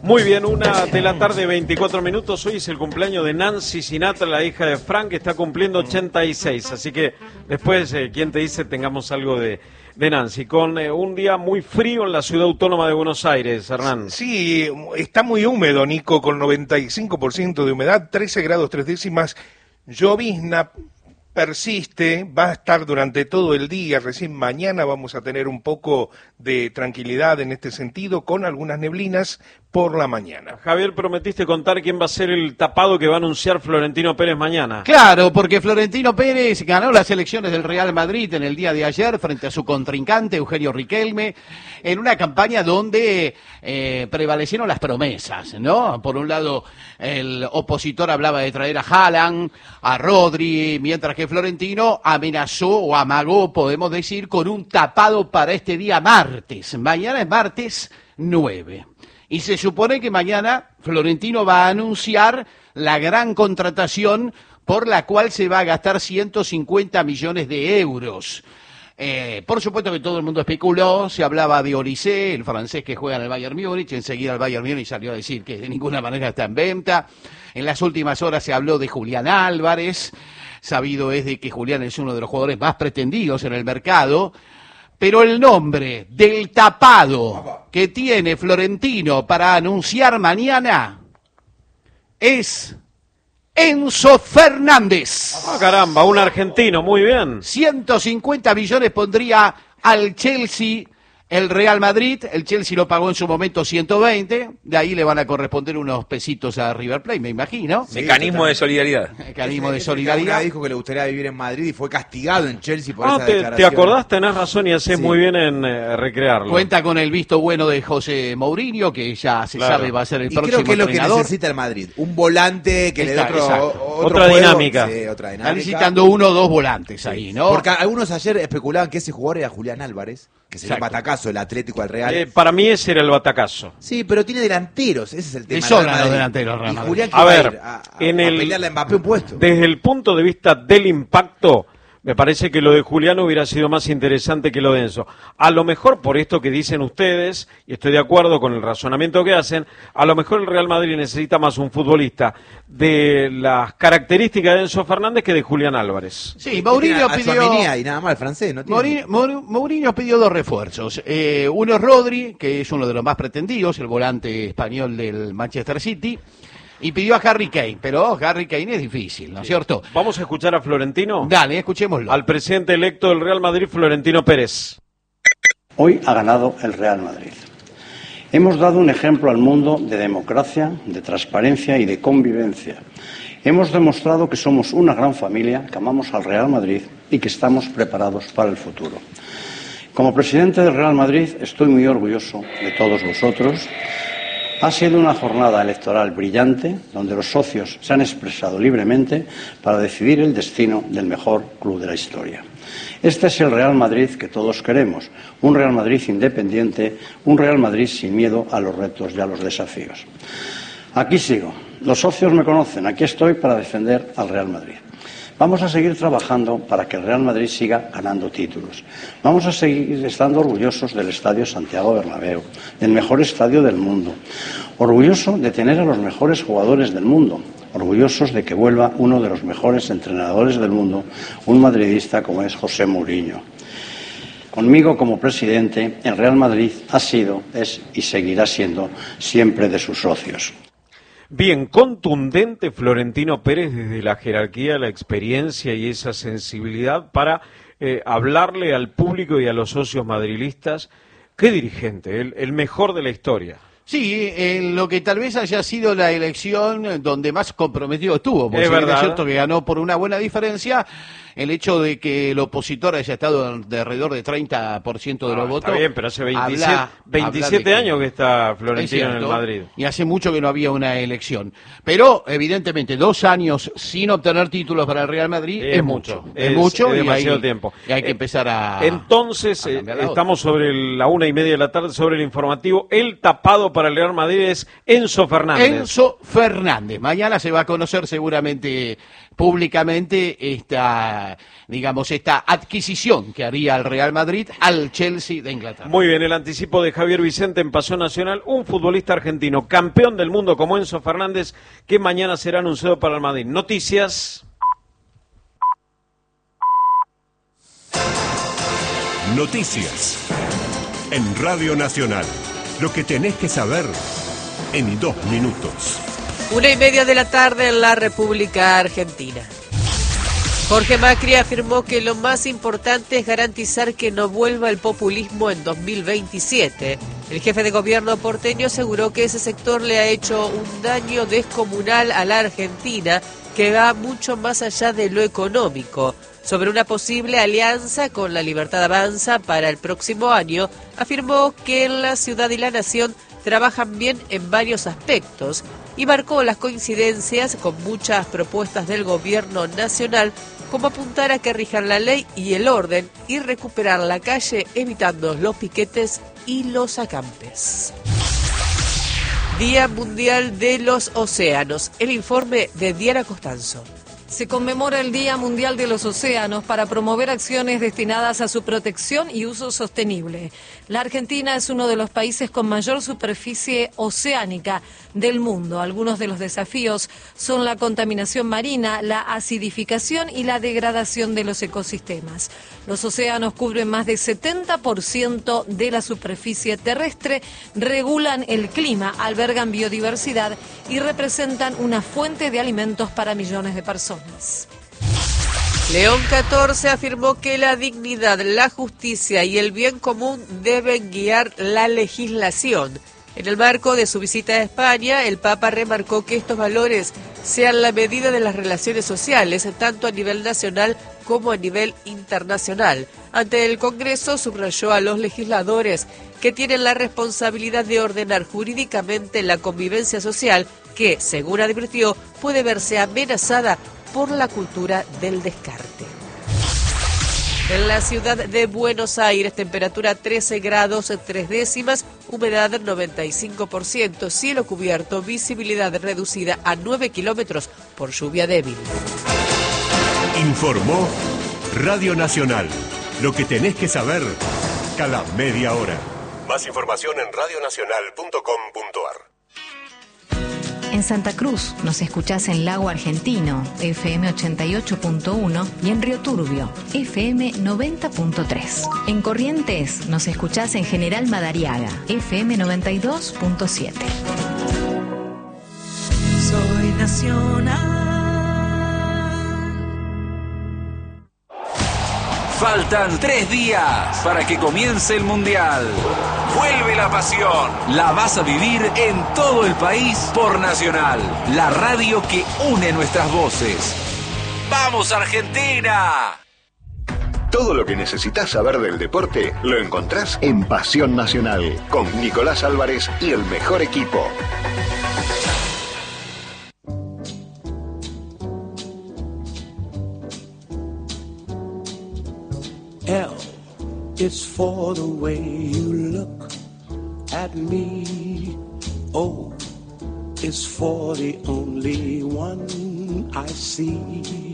Muy bien, 1:00 PM, 24 minutos. Hoy es el cumpleaños de Nancy Sinatra, la hija de Frank, que está cumpliendo 86. Así que después, ¿quién te dice tengamos algo de Nancy? Con un día muy frío en la ciudad autónoma de Buenos Aires, Hernán. Sí, está muy húmedo, Nico, con 95% de humedad, 13 grados 3 décimas, llovizna. Persiste, va a estar durante todo el día, recién mañana vamos a tener un poco de tranquilidad en este sentido, con algunas neblinas por la mañana. Javier, prometiste contar quién va a ser el tapado que va a anunciar Florentino Pérez mañana. Claro, porque Florentino Pérez ganó las elecciones del Real Madrid en el día de ayer frente a su contrincante Eugenio Riquelme, en una campaña donde prevalecieron las promesas, ¿no? Por un lado, el opositor hablaba de traer a Haaland, a Rodri, mientras que Florentino amenazó o amagó, podemos decir, con un tapado para este día martes. Mañana es martes 9. Y se supone que mañana Florentino va a anunciar la gran contratación por la cual se va a gastar 150 millones de euros. Por supuesto que todo el mundo especuló, se hablaba de Olise, el francés que juega en el Bayern Múnich, enseguida el Bayern Múnich salió a decir que de ninguna manera está en venta. En las últimas horas se habló de Julián Álvarez, sabido es de que Julián es uno de los jugadores más pretendidos en el mercado, pero el nombre del tapado que tiene Florentino para anunciar mañana es Enzo Fernández. Ah, caramba, un argentino, muy bien. 150 millones pondría al Chelsea el Real Madrid. El Chelsea lo pagó en su momento 120. De ahí le van a corresponder unos pesitos a River Plate, me imagino. Sí, mecanismo de solidaridad. Mecanismo de solidaridad. Dijo que le gustaría vivir en Madrid y fue castigado en Chelsea por esa ¿Te declaración. acordás? Tenés razón y haces Sí. muy bien en recrearlo. Cuenta con el visto bueno de José Mourinho, que ya se sabe va a ser el Y próximo creo que es lo que entrenador. necesita el Madrid. Un volante que le dé otro Otra juego. dinámica. Sí, otra Está dinámica. necesitando uno o dos volantes ahí, ¿no? Porque algunos ayer especulaban que ese jugador era Julián Álvarez, que sería un Exacto. batacazo del Atlético al Real. Para mí ese era el batacazo. Sí, pero tiene delanteros, ese es el tema. Le sobran del Real los Madrid. delanteros, Real Y Madrid. Julián que A va ver, ir a en pelearle a Mbappé un puesto. Desde el punto de vista del impacto, me parece que lo de Julián hubiera sido más interesante que lo de Enzo. A lo mejor, por esto que dicen ustedes, y estoy de acuerdo con el razonamiento que hacen, a lo mejor el Real Madrid necesita más un futbolista de las características de Enzo Fernández que de Julián Álvarez. Sí, Mourinho Tiene a pidió... Tchouaméni y nada más el francés, ¿no? Tiene- Mourinho pidió dos refuerzos. Uno es Rodri, que es uno de los más pretendidos, el volante español del Manchester City, y pidió a Harry Kane, pero Harry Kane es difícil, ¿no es cierto? ¿Vamos a escuchar a Florentino? Dale, escuchémoslo. Al presidente electo del Real Madrid, Florentino Pérez. Hoy ha ganado el Real Madrid. Hemos dado un ejemplo al mundo de democracia, de transparencia y de convivencia. Hemos demostrado que somos una gran familia, que amamos al Real Madrid y que estamos preparados para el futuro. Como presidente del Real Madrid estoy muy orgulloso de todos vosotros. Ha sido una jornada electoral brillante, donde los socios se han expresado libremente para decidir el destino del mejor club de la historia. Este es el Real Madrid que todos queremos, un Real Madrid independiente, un Real Madrid sin miedo a los retos y a los desafíos. Aquí sigo. Los socios me conocen, aquí estoy para defender al Real Madrid. Vamos a seguir trabajando para que el Real Madrid siga ganando títulos. Vamos a seguir estando orgullosos del Estadio Santiago Bernabéu, del mejor estadio del mundo. Orgulloso de tener a los mejores jugadores del mundo. Orgullosos de que vuelva uno de los mejores entrenadores del mundo, un madridista como es José Mourinho. Conmigo como presidente, el Real Madrid ha sido, es y seguirá siendo siempre de sus socios. Bien, contundente Florentino Pérez desde la jerarquía, la experiencia y esa sensibilidad para hablarle al público y a los socios madrilistas. Qué dirigente, el mejor de la historia. Sí, en lo que tal vez haya sido la elección donde más comprometido estuvo, porque Es si bien verdad. es cierto que ganó por una buena diferencia, el hecho de que el opositor haya estado de alrededor de 30% de los votos. Está bien, pero hace 27 habla de que- años que está Es Florentino en el cierto, Madrid. y hace mucho que no había una elección. Pero, evidentemente, 2 años sin obtener títulos para el Real Madrid es mucho. Es mucho es y demasiado hay, tiempo. y hay que empezar a... Entonces, a cambiar la estamos sobre la 1:30 de la tarde, sobre el informativo. El tapado para el Real Madrid es Enzo Fernández. Enzo Fernández. Mañana se va a conocer seguramente públicamente esta adquisición que haría el Real Madrid al Chelsea de Inglaterra. Muy bien, el anticipo de Javier Vicente en Pasión Nacional, un futbolista argentino, campeón del mundo como Enzo Fernández, que mañana será anunciado para el Madrid. Noticias. Noticias en Radio Nacional. Lo que tenés que saber en 2 minutos. 1:30 de la tarde en la República Argentina. Jorge Macri afirmó que lo más importante es garantizar que no vuelva el populismo en 2027. El jefe de gobierno porteño aseguró que ese sector le ha hecho un daño descomunal a la Argentina que va mucho más allá de lo económico. Sobre una posible alianza con La Libertad Avanza para el próximo año, afirmó que en la ciudad y la nación trabajan bien en varios aspectos y marcó las coincidencias con muchas propuestas del gobierno nacional, como apuntar a que rijan la ley y el orden y recuperar la calle evitando los piquetes y los acampes. Día Mundial de los Océanos. El informe de Diana Costanzo. Se conmemora el Día Mundial de los Océanos para promover acciones destinadas a su protección y uso sostenible. La Argentina es uno de los países con mayor superficie oceánica del mundo. Algunos de los desafíos son la contaminación marina, la acidificación y la degradación de los ecosistemas. Los océanos cubren más del 70% de la superficie terrestre, regulan el clima, albergan biodiversidad y representan una fuente de alimentos para millones de personas. León XIV afirmó que la dignidad, la justicia y el bien común deben guiar la legislación. En el marco de su visita a España, el Papa remarcó que estos valores sean la medida de las relaciones sociales, tanto a nivel nacional como a nivel internacional. Ante el Congreso, subrayó a los legisladores que tienen la responsabilidad de ordenar jurídicamente la convivencia social que, según advirtió, puede verse amenazada por la cultura del descarte. En la ciudad de Buenos Aires, temperatura 13 grados 3 décimas, humedad 95%, cielo cubierto, visibilidad reducida a 9 kilómetros por lluvia débil. Informó Radio Nacional. Lo que tenés que saber cada media hora. Más información en radionacional.com.ar. En Santa Cruz nos escuchás en Lago Argentino, FM 88.1 y en Río Turbio, FM 90.3. En Corrientes nos escuchás en General Madariaga, FM 92.7. Soy nacional. Faltan 3 días para que comience el Mundial. Vuelve la pasión. La vas a vivir en todo el país por Nacional, la radio que une nuestras voces. ¡Vamos, Argentina! Todo lo que necesitas saber del deporte lo encontrás en Pasión Nacional, con Nicolás Álvarez y el mejor equipo. L is for the way you look at me. O is for the only one I see.